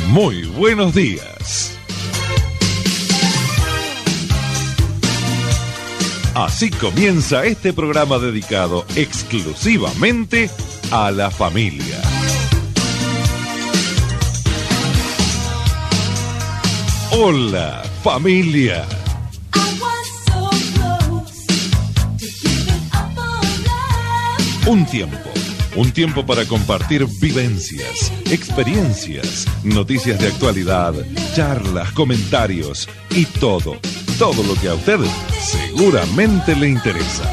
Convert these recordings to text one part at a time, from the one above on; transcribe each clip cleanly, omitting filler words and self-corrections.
Muy buenos días. Así comienza este programa dedicado exclusivamente a la familia. Hola, familia. Un tiempo para compartir vivencias, experiencias, noticias de actualidad, charlas, comentarios y todo lo que a usted seguramente le interesa.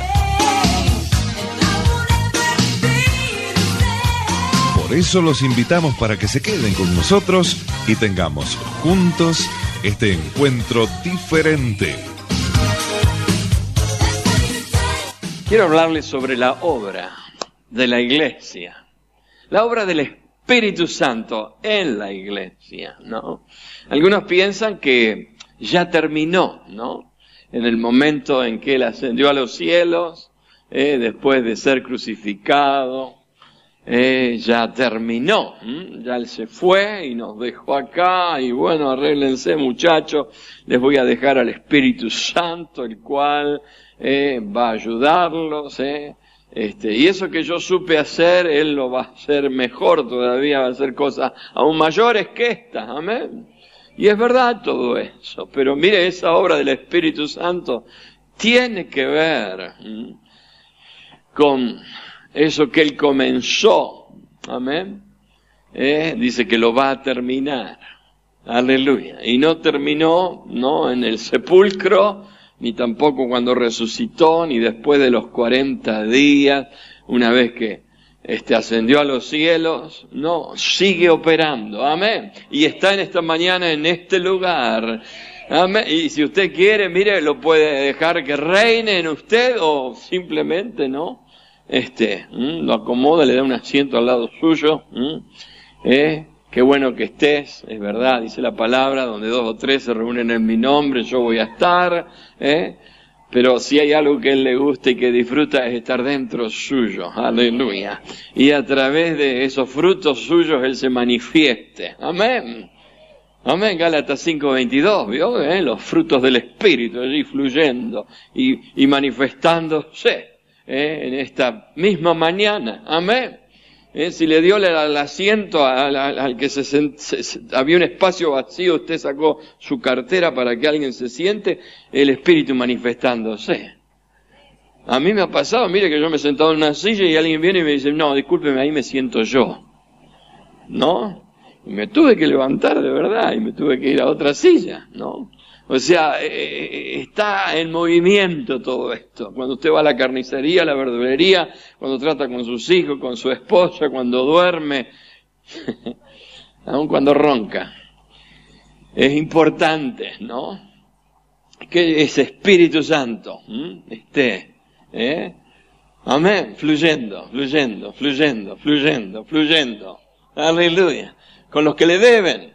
Por eso los invitamos para que se queden con nosotros y tengamos juntos este encuentro diferente. Quiero hablarles sobre la obra de la iglesia, la obra del Espíritu Santo en la iglesia, ¿no? Algunos piensan que ya terminó, ¿no? En el momento en que Él ascendió a los cielos, después de ser crucificado, ya terminó, ya Él se fue y nos dejó acá, y bueno, arréglense muchachos, les voy a dejar al Espíritu Santo, el cual va a ayudarlos, y eso que yo supe hacer, Él lo va a hacer mejor todavía, va a hacer cosas aún mayores que estas, amén. Y es verdad todo eso, pero mire, esa obra del Espíritu Santo tiene que ver con eso que Él comenzó, amén. Dice que lo va a terminar, aleluya. Y no terminó, no en el sepulcro, ni tampoco cuando resucitó, ni después de los 40 días, una vez que ascendió a los cielos. No, sigue operando, amén. Y está en esta mañana en este lugar, amén. Y si usted quiere, mire, lo puede dejar que reine en usted, o simplemente, ¿no? Lo acomoda, le da un asiento al lado suyo, qué bueno que estés, es verdad, dice la palabra, donde 2 o 3 se reúnen en mi nombre, yo voy a estar, pero si hay algo que Él le gusta y que disfruta es estar dentro suyo, aleluya, y a través de esos frutos suyos Él se manifieste, amén, amén. Gálatas 5:22, ¿vio? Los frutos del Espíritu allí fluyendo y manifestándose, en esta misma mañana, amén. Si le dio el asiento al que había un espacio vacío, usted sacó su cartera para que alguien se siente, el Espíritu manifestándose. A mí me ha pasado, mire que yo me he sentado en una silla y alguien viene y me dice, no, discúlpeme, ahí me siento yo, ¿no? Y me tuve que levantar de verdad y me tuve que ir a otra silla, ¿no? O sea, está en movimiento todo esto. Cuando usted va a la carnicería, a la verdulería, cuando trata con sus hijos, con su esposa, cuando duerme, aun cuando ronca. Es importante, ¿no? Que ese Espíritu Santo esté, amén, fluyendo. Aleluya. Con los que le deben.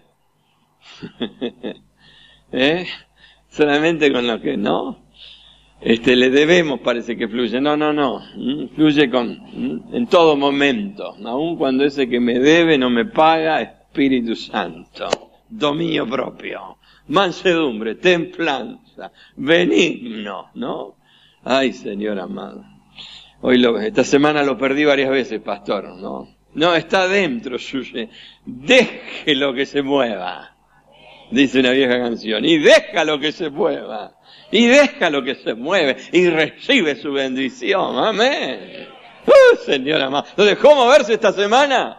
Solamente con lo que no, le debemos, parece que fluye. No, fluye en todo momento, aun cuando ese que me debe no me paga. Espíritu Santo, dominio propio, mansedumbre, templanza, benigno, ¿no? Ay, Señor amado, esta semana lo perdí varias veces, pastor, no, está adentro suyo, déjelo que se mueva. Dice una vieja canción, y déjalo que se mueva, y déjalo que se mueve, y recibe su bendición, amén. Señor amado, ¿lo dejó moverse esta semana?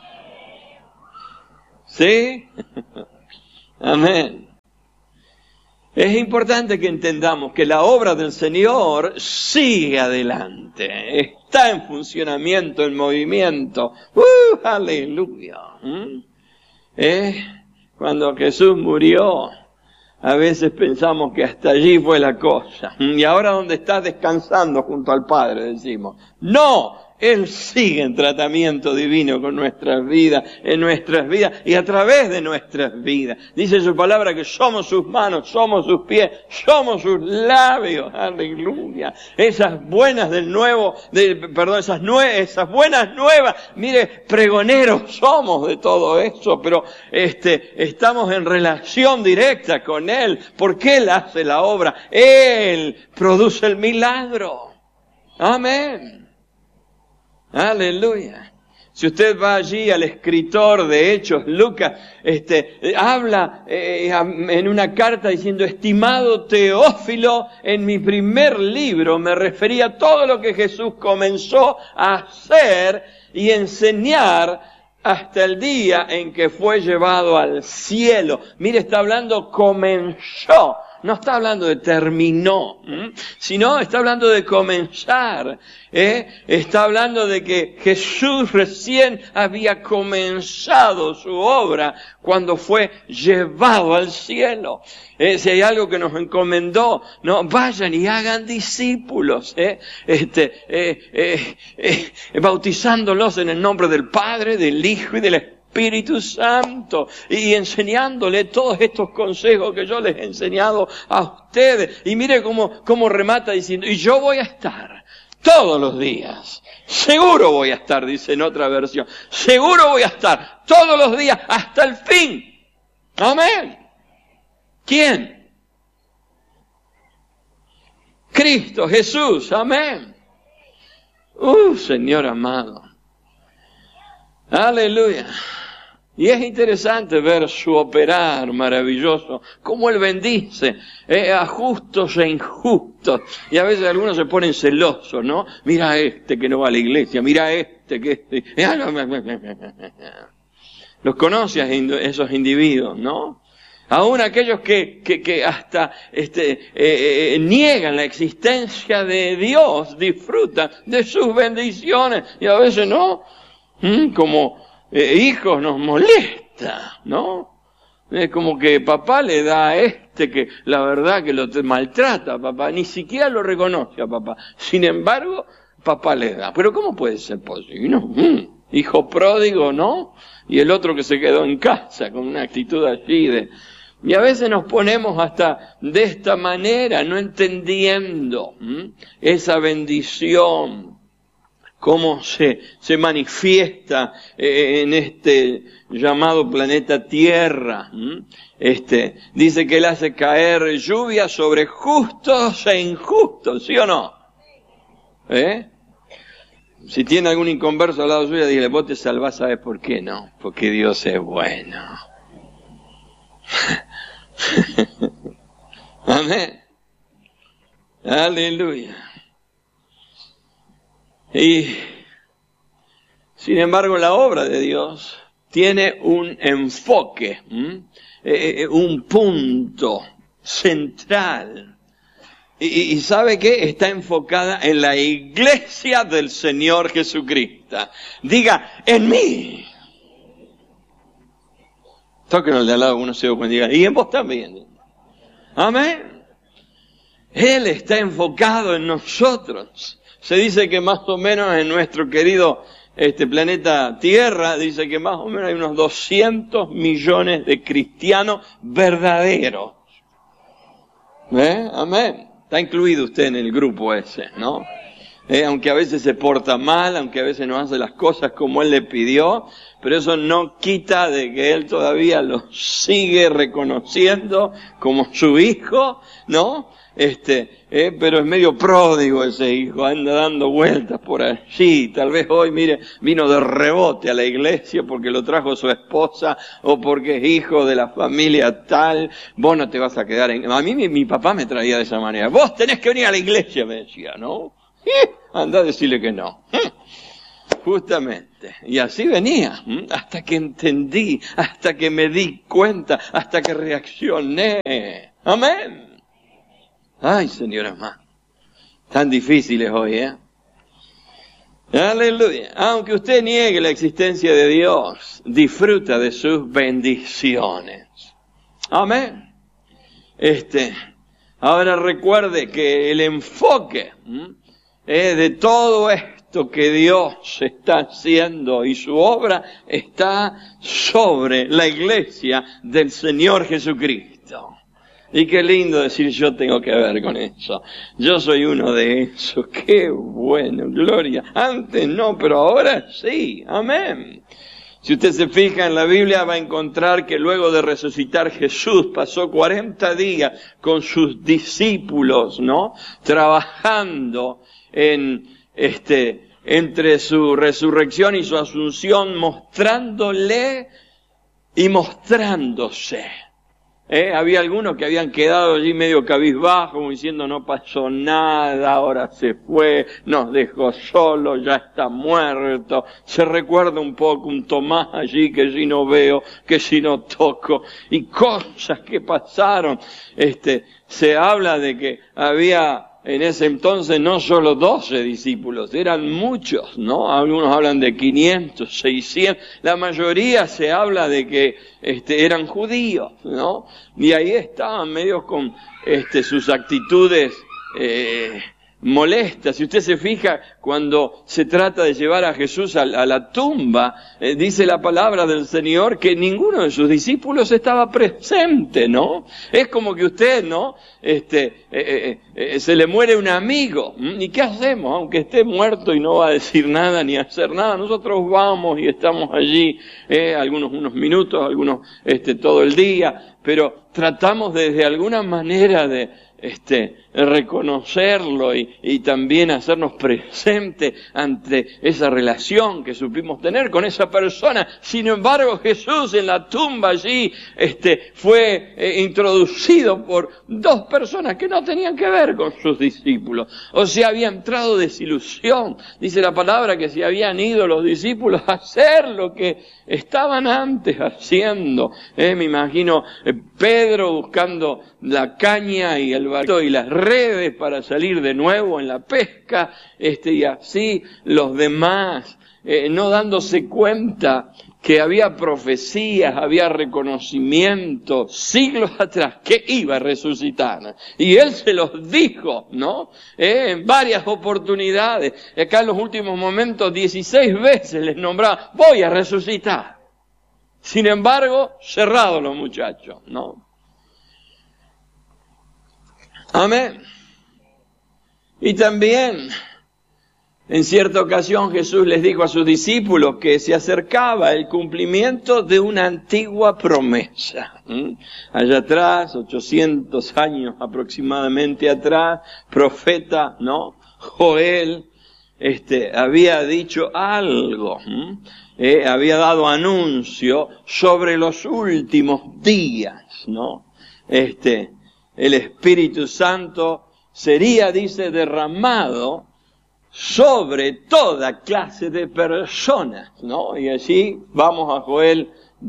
¿Sí? Amén. Es importante que entendamos que la obra del Señor sigue adelante, está en funcionamiento, en movimiento. Aleluya. Cuando Jesús murió, a veces pensamos que hasta allí fue la cosa. Y ahora, ¿dónde está? Descansando junto al Padre, decimos. No, Él sigue en tratamiento divino con nuestras vidas, en nuestras vidas y a través de nuestras vidas. Dice su palabra que somos sus manos, somos sus pies, somos sus labios. Aleluya. Esas buenas esas buenas nuevas. Mire, pregoneros somos de todo eso, pero estamos en relación directa con Él, porque Él hace la obra, Él produce el milagro. Amén. Aleluya. Si usted va allí al escritor de Hechos, Lucas, habla en una carta diciendo: estimado Teófilo, en mi primer libro me refería a todo lo que Jesús comenzó a hacer y enseñar hasta el día en que fue llevado al cielo. Mire, está hablando comenzó. No está hablando de terminó, sino está hablando de comenzar. Está hablando de que Jesús recién había comenzado su obra cuando fue llevado al cielo. Si hay algo que nos encomendó, no, vayan y hagan discípulos, bautizándolos en el nombre del Padre, del Hijo y del Espíritu Santo, y enseñándole todos estos consejos que yo les he enseñado a ustedes. Y mire cómo remata diciendo: y yo voy a estar todos los días. Seguro voy a estar, dice en otra versión. Seguro voy a estar todos los días hasta el fin. Amén. ¿Quién? Cristo Jesús. Amén. Señor amado. Aleluya. Y es interesante ver su operar maravilloso, cómo Él bendice a justos e injustos. Y a veces algunos se ponen celosos, ¿no? Mira que no va a la iglesia, mira que Los conoce a esos individuos, ¿no? Aún aquellos que hasta niegan la existencia de Dios, disfrutan de sus bendiciones. Y a veces no, como hijos nos molesta, ¿no? Es como que papá le da a que la verdad que lo maltrata a papá, ni siquiera lo reconoce a papá. Sin embargo, papá le da. Pero ¿cómo puede ser posible? No, hijo pródigo, ¿no? Y el otro que se quedó en casa con una actitud así Y a veces nos ponemos hasta de esta manera, no entendiendo esa bendición, cómo se manifiesta en este llamado planeta Tierra. Dice que Él hace caer lluvia sobre justos e injustos, ¿sí o no? Si tiene algún inconverso al lado suyo, dígale: vos te salvás, ¿sabes por qué? No, porque Dios es bueno. Amén. Aleluya. Y sin embargo, la obra de Dios tiene un enfoque, un punto central. Y ¿sabe qué? Está enfocada en la iglesia del Señor Jesucristo. Diga: en mí. Tóquenlo al de al lado, uno se cuando diga: y en vos también. Amén. Él está enfocado en nosotros. Se dice que más o menos en nuestro querido planeta Tierra, dice que más o menos hay unos 200 millones de cristianos verdaderos. Amén. Está incluido usted en el grupo ese, ¿no? Aunque a veces se porta mal, aunque a veces no hace las cosas como Él le pidió, pero eso no quita de que Él todavía lo sigue reconociendo como su hijo, ¿no? Pero es medio pródigo ese hijo, anda dando vueltas por allí. Tal vez hoy, mire, vino de rebote a la iglesia porque lo trajo su esposa o porque es hijo de la familia tal. Vos no te vas a quedar A mí mi papá me traía de esa manera. Vos tenés que venir a la iglesia, me decía, ¿no? Anda a decirle que no. Justamente. Y así venía, hasta que entendí, hasta que me di cuenta, hasta que reaccioné. Amén. Ay, Señor amado. Tan difíciles hoy, Aleluya. Aunque usted niegue la existencia de Dios, disfruta de sus bendiciones. Amén. Ahora recuerde que el enfoque de todo esto esto que Dios está haciendo y su obra está sobre la iglesia del Señor Jesucristo. Y qué lindo decir, yo tengo que ver con eso. Yo soy uno de esos. Qué bueno, gloria. Antes no, pero ahora sí. Amén. Si usted se fija en la Biblia, va a encontrar que luego de resucitar Jesús pasó 40 días con sus discípulos, ¿no? Trabajando entre su resurrección y su asunción, mostrándole y mostrándose. Había algunos que habían quedado allí medio cabizbajos, como diciendo no pasó nada, ahora se fue, nos dejó solos, ya está muerto. Se recuerda un poco un Tomás allí que si no veo, que si no toco, y cosas que pasaron. Se habla de que había en ese entonces no solo 12 discípulos, eran muchos, ¿no? Algunos hablan de 500, 600, la mayoría se habla de que eran judíos, ¿no? Y ahí estaban medio con sus actitudes molestas. Si usted se fija, cuando se trata de llevar a Jesús a la tumba, dice la palabra del Señor que ninguno de sus discípulos estaba presente, ¿no? Es como que usted, ¿no? Se le muere un amigo. ¿Y qué hacemos? Aunque esté muerto y no va a decir nada ni a hacer nada, nosotros vamos y estamos allí, algunos unos minutos, algunos todo el día, pero tratamos de alguna manera de reconocerlo y también hacernos presentes ante esa relación que supimos tener con esa persona. Sin embargo, Jesús en la tumba allí fue introducido por 2 personas que no tenían que ver con sus discípulos. O sea, había entrado desilusión. Dice la palabra que si habían ido los discípulos a hacer lo que estaban antes haciendo. Me imagino Pedro buscando la caña y el barco y las redes para salir de nuevo en la pesca, y así los demás, no dándose cuenta que había profecías, había reconocimiento siglos atrás que iba a resucitar. Y Él se los dijo, ¿no? En varias oportunidades. Acá en los últimos momentos 16 veces les nombraba, voy a resucitar. Sin embargo, cerrados los muchachos, ¿no? Amén. Y también, en cierta ocasión Jesús les dijo a sus discípulos que se acercaba el cumplimiento de una antigua promesa. Allá atrás, 800 años aproximadamente atrás, profeta, ¿no? Joel, había dicho algo, había dado anuncio sobre los últimos días, ¿no? El Espíritu Santo sería, dice, derramado sobre toda clase de personas, ¿no? Y allí vamos a Joel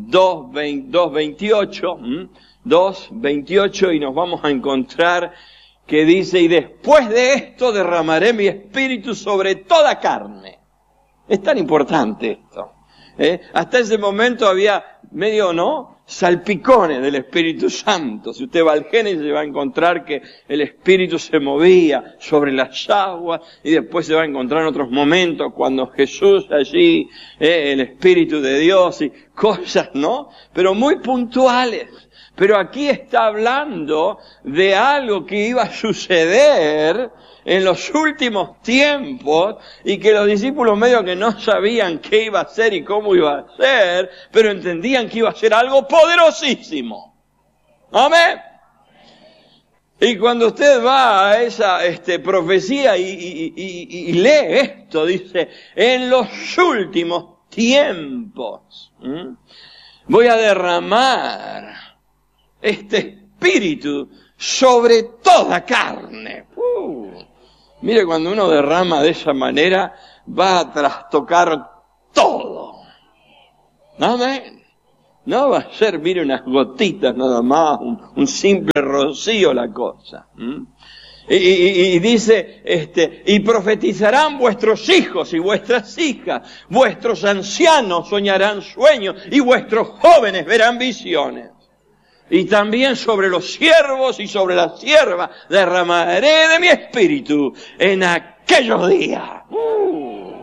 2:28, y nos vamos a encontrar que dice, y después de esto derramaré mi espíritu sobre toda carne. Es tan importante esto. Hasta ese momento había medio, ¿no?, salpicones del Espíritu Santo. Si usted va al Génesis va a encontrar que el Espíritu se movía sobre las aguas, y después se va a encontrar en otros momentos cuando Jesús allí, el Espíritu de Dios y cosas, ¿no? Pero muy puntuales. Pero aquí está hablando de algo que iba a suceder en los últimos tiempos, y que los discípulos medio que no sabían qué iba a ser y cómo iba a ser, pero entendían que iba a ser algo poderosísimo. Amén. Y cuando usted va a esa profecía y lee esto, dice, en los últimos tiempos voy a derramar este espíritu sobre toda carne. Mire, cuando uno derrama de esa manera, va a trastocar todo. Amén. No va a ser, mire, unas gotitas nada más, un simple rocío la cosa. Y dice, y profetizarán vuestros hijos y vuestras hijas, vuestros ancianos soñarán sueños y vuestros jóvenes verán visiones. Y también sobre los siervos y sobre las siervas derramaré de mi espíritu en aquellos días.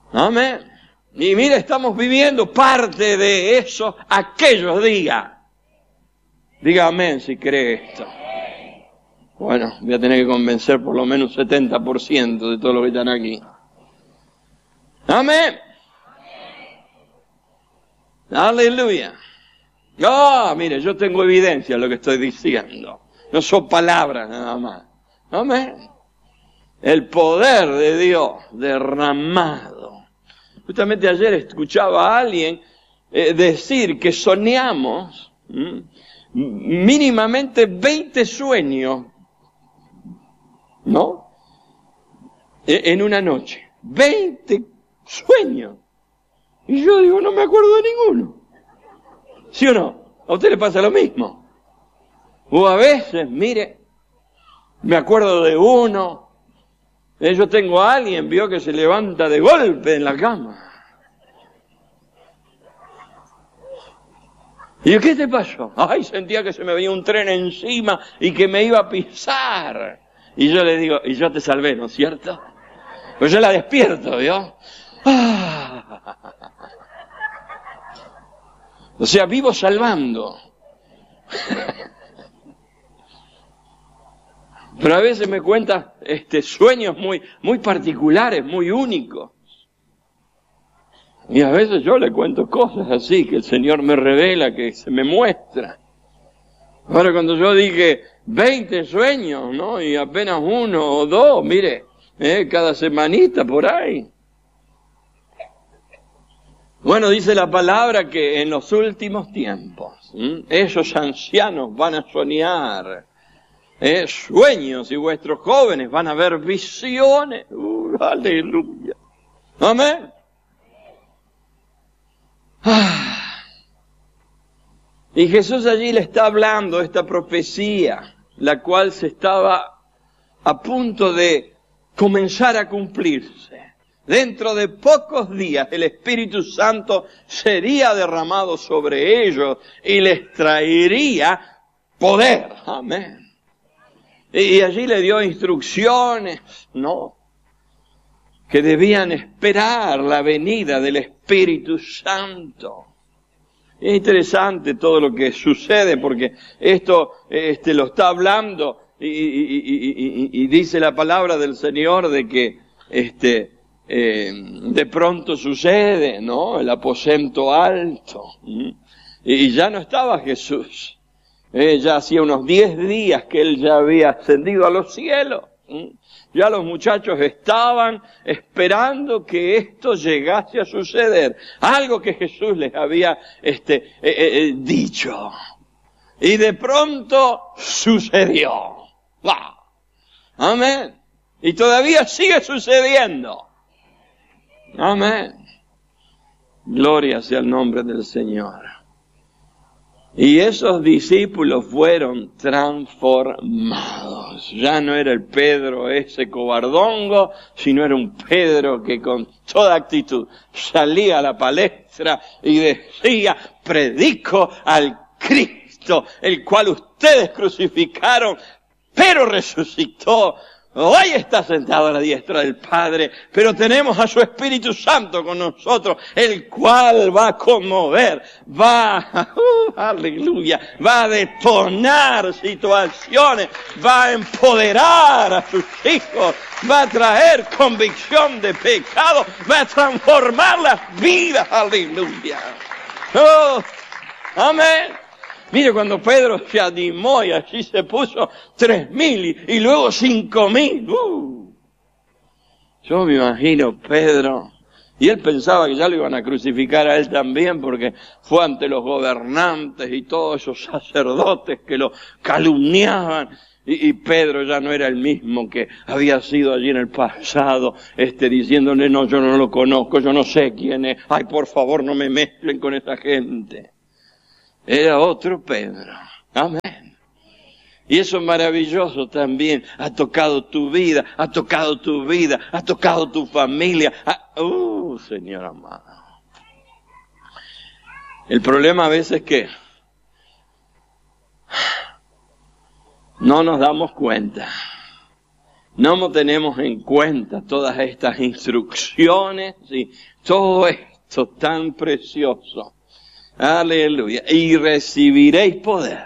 Amén. Y mira, estamos viviendo parte de eso aquellos días. Diga amén si cree esto. Bueno, voy a tener que convencer por lo menos 70% de todos los que están aquí. Amén. Aleluya. Mire, yo tengo evidencia de lo que estoy diciendo. No son palabras nada más. Amén. El poder de Dios derramado. Justamente ayer escuchaba a alguien decir que soñamos mínimamente 20 sueños, ¿no? En una noche. 20 sueños. Y yo digo, no me acuerdo de ninguno. ¿Sí o no? ¿A usted le pasa lo mismo? O a veces, mire, me acuerdo de uno. Yo tengo a alguien, vio que se levanta de golpe en la cama. ¿Y qué te pasó? Ay, sentía que se me venía un tren encima y que me iba a pisar. Y yo le digo, y yo te salvé, ¿no es cierto? Pues yo la despierto, ¿vio? O sea, vivo salvando. Pero a veces me cuenta sueños muy particulares, muy únicos. Y a veces yo le cuento cosas así que el Señor me revela, que se me muestra. Ahora cuando yo dije 20 sueños, ¿no? Y apenas 1 o 2, mire, cada semanita por ahí. Bueno, dice la palabra que en los últimos tiempos, esos ancianos van a soñar sueños y vuestros jóvenes van a ver visiones. Aleluya. Amén. Y Jesús allí le está hablando de esta profecía, la cual se estaba a punto de comenzar a cumplirse. Dentro de pocos días el Espíritu Santo sería derramado sobre ellos y les traería poder. Amén. Y allí le dio instrucciones, ¿no? Que debían esperar la venida del Espíritu Santo. Es interesante todo lo que sucede porque esto lo está hablando y dice la palabra del Señor de que de pronto sucede, ¿no? El aposento alto. Y ya no estaba Jesús. Ya hacía unos 10 días que Él ya había ascendido a los cielos. Ya los muchachos estaban esperando que esto llegase a suceder. Algo que Jesús les había dicho. Y de pronto sucedió. ¡Wow! Amén. Y todavía sigue sucediendo. Amén. Gloria sea el nombre del Señor. Y esos discípulos fueron transformados. Ya no era el Pedro ese cobardongo, sino era un Pedro que con toda actitud salía a la palestra y decía, predico al Cristo, el cual ustedes crucificaron, pero resucitó. Hoy está sentado a la diestra del Padre, pero tenemos a su Espíritu Santo con nosotros, el cual va a conmover, aleluya, va a detonar situaciones, va a empoderar a sus hijos, va a traer convicción de pecado, va a transformar las vidas, aleluya. Oh, amén. Mire, cuando Pedro se animó y allí se puso 3.000 y luego 5.000. Yo me imagino Pedro, y él pensaba que ya lo iban a crucificar a él también porque fue ante los gobernantes y todos esos sacerdotes que lo calumniaban. Y Pedro ya no era el mismo que había sido allí en el pasado, diciéndole, no, yo no lo conozco, yo no sé quién es. Ay, por favor, no me mezclen con esa gente. Era otro Pedro. Amén. Y eso es maravilloso también. Ha tocado tu vida, ha tocado tu vida, ha tocado tu familia. Señor amado. El problema a veces es que no nos damos cuenta. no tenemos en cuenta todas estas instrucciones y todo esto tan precioso. Aleluya. Y recibiréis poder.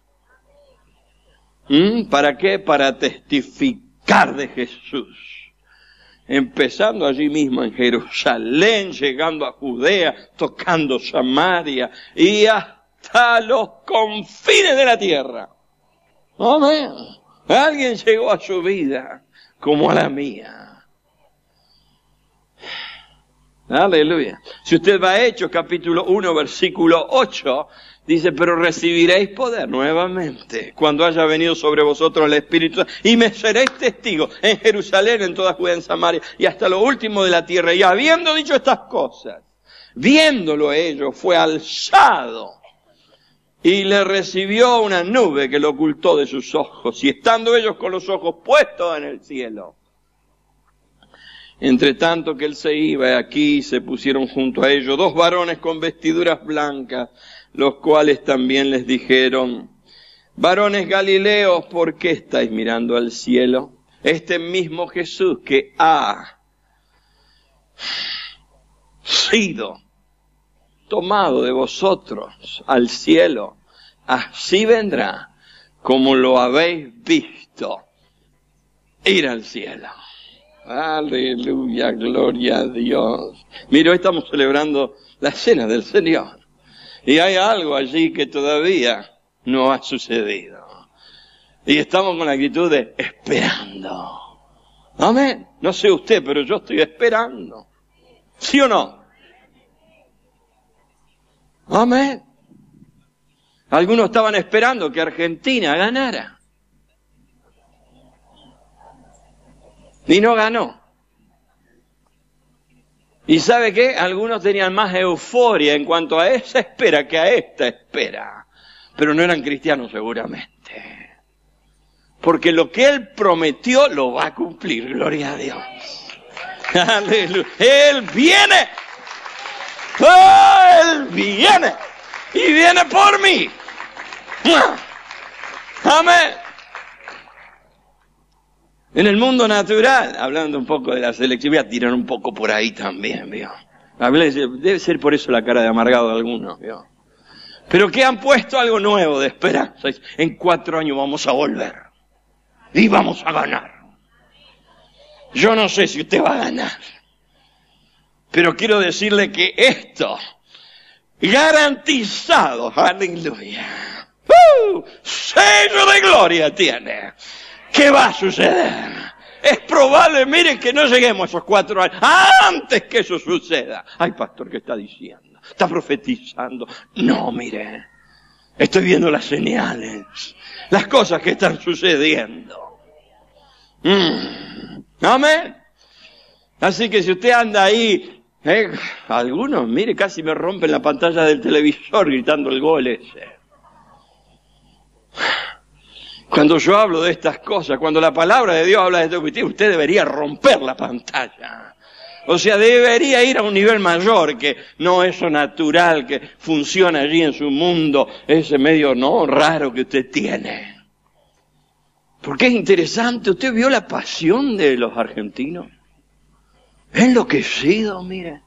¿Para qué? Para testificar de Jesús. Empezando allí mismo en Jerusalén, llegando a Judea, tocando Samaria y hasta los confines de la tierra. Amén. Alguien llegó a su vida como a la mía. Aleluya. Si usted va a Hechos capítulo 1 versículo 8, dice, pero recibiréis poder nuevamente cuando haya venido sobre vosotros el Espíritu Santo, y me seréis testigos en Jerusalén, en toda Judea, en Samaria y hasta lo último de la tierra. Y habiendo dicho estas cosas, viéndolo ellos, fue alzado y le recibió una nube que lo ocultó de sus ojos, y estando ellos con los ojos puestos en el cielo. Entre tanto que él se iba, aquí se pusieron junto a ellos 2 varones con vestiduras blancas, los cuales también les dijeron, varones Galileos, ¿por qué estáis mirando al cielo? Este mismo Jesús que ha sido tomado de vosotros al cielo, así vendrá como lo habéis visto ir al cielo. Aleluya, gloria a Dios. Mira, hoy estamos celebrando la cena del Señor. Y hay algo allí que todavía no ha sucedido. Y estamos con la actitud de esperando. Amén. No sé usted, pero yo estoy esperando. ¿Sí o no? Amén. Algunos estaban esperando que Argentina ganara. Y no ganó. ¿Y sabe qué? Algunos tenían más euforia en cuanto a esa espera que a esta espera. Pero no eran cristianos seguramente. Porque lo que Él prometió lo va a cumplir, gloria a Dios. Aleluya. Él viene. ¡Oh, Él viene! Y viene por mí. Amén. En el mundo natural, hablando un poco de la selección, voy a tirar un poco por ahí también, ¿vio? Debe ser por eso la cara de amargado de algunos, ¿vio? Pero que han puesto algo nuevo de esperanza. En 4 años vamos a volver. Y vamos a ganar. Yo no sé si usted va a ganar. Pero quiero decirle que esto, garantizado, aleluya, sello de gloria tiene. ¿Qué va a suceder? Es probable, miren, que no lleguemos a esos 4 años antes que eso suceda. Ay, pastor, ¿qué está diciendo? ¿Está profetizando? No, mire, estoy viendo las señales, las cosas que están sucediendo. Amén. Así que si usted anda ahí, algunos, mire, casi me rompen la pantalla del televisor gritando el gol ese. Cuando yo hablo de estas cosas, cuando la palabra de Dios habla de esto, usted debería romper la pantalla. O sea, debería ir a un nivel mayor, que no eso natural que funciona allí en su mundo, ese medio no raro que usted tiene. Porque es interesante, usted vio la pasión de los argentinos. Enloquecido, mire.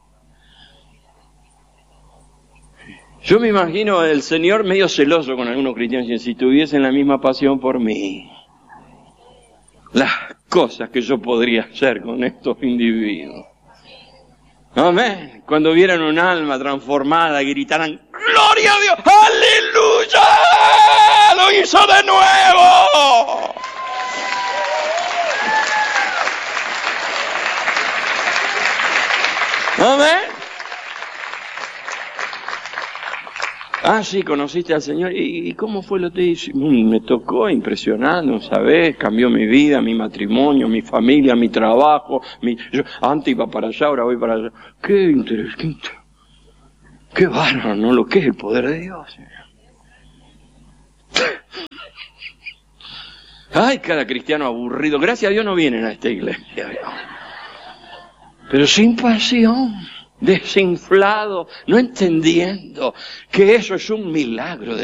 Yo me imagino el Señor medio celoso con algunos cristianos, y si tuviesen la misma pasión por mí, las cosas que yo podría hacer con estos individuos. Amén. Cuando vieran un alma transformada, gritaran, ¡Gloria a Dios! ¡Aleluya! ¡Lo hizo de nuevo! Amén. Ah, sí, conociste al Señor. ¿Y cómo fue lo que te hice? Me tocó impresionante, ¿sabes? Cambió mi vida, mi matrimonio, mi familia, mi trabajo. Yo antes iba para allá, ahora voy para allá. Qué interesante. Qué bárbaro, ¿no? Lo que es el poder de Dios. Ay, cada cristiano aburrido. Gracias a Dios no vienen a esta iglesia. Pero sin pasión. Desinflado, no entendiendo que eso es un milagro de